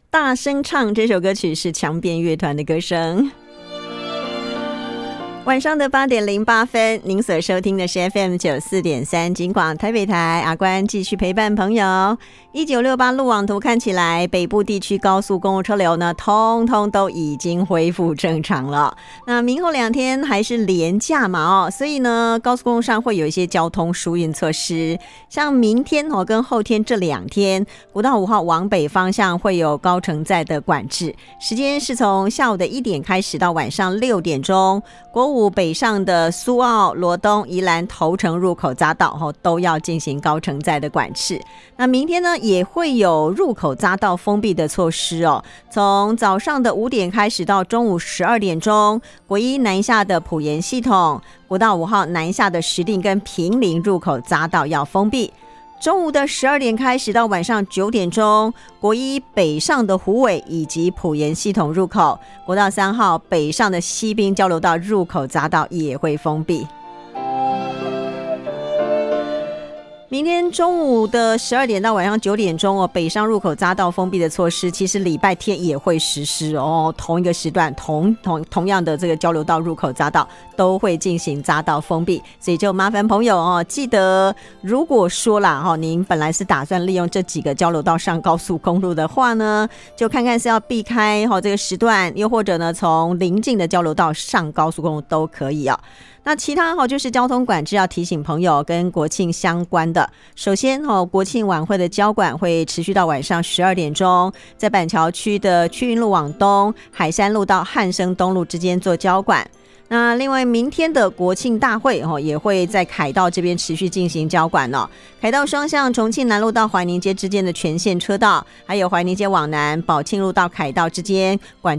大声唱这首歌曲是强辩乐团的歌声。晚上的8:08，您所收听的是 FM 94.3金广台北台，阿关继续陪伴朋友。1968路网图看起来，北部地区高速公路车流呢，通通都已经恢复正常了。那明后2天还是连假嘛所以呢，高速公路上会有一些交通疏运措施。像明天跟后天这2天，国道5号往北方向会有高乘载的管制，时间是从下午的1点开始到晚上6点钟。国5北上的苏澳、罗东、宜兰头城入口匝道都要进行高乘载的管制。那明天呢，也会有入口匝道封闭的措施从早上的5点开始到中午12点钟，国1南下的埔盐系统、国道5号南下的石碇跟坪林入口匝道要封闭。中午的12点开始到晚上9点钟，国1北上的虎尾以及埔盐系统入口，国道3号北上的西滨交流道入口匝道也会封闭。明天中午的12点到晚上9点钟北上入口匝道封闭的措施，其实礼拜天也会实施同一个时段同样的这个交流道入口匝道都会进行匝道封闭，所以就麻烦朋友记得，如果说啦您本来是打算利用这几个交流道上高速公路的话呢，就看看是要避开这个时段，又或者呢从邻近的交流道上高速公路都可以那其他就是交通管制要提醒朋友跟国庆相关的。首先国庆晚会的交管会持续到晚上12点钟，在板桥区的区运路往东、海山路到汉生东路之间做交管。那另外明天的国庆大会也会在凯道这边持续进行交管凯道双向重庆南路到怀宁街之间的全线车道，还有怀宁街往南宝庆路到凯道之间管